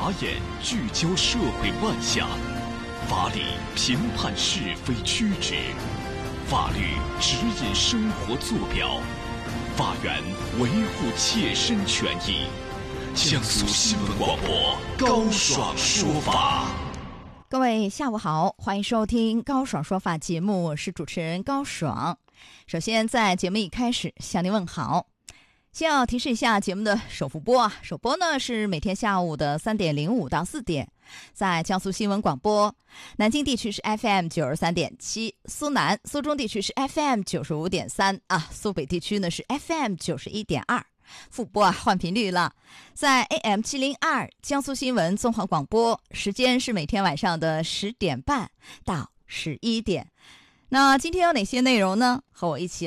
法眼聚焦社会万象，法理评判是非曲直，法律指引生活坐标，法源维护切身权益。江苏新闻广播高爽说法。 各位下午好，欢迎收听高爽说法节目，我是主持人高爽。首先在节目一开始向您问好，先要提示一下节目的首播首播呢是每天下午的3点05到4点，在江苏新闻广播，南京地区是 FM 93.7，苏南苏中地区是 FM 95.3苏北地区呢是 FM 91.2。复播换频率了，在 AM 702江苏新闻综合广播，时间是每天晚上的10点半到11点。那今天有哪些内容呢？和我一起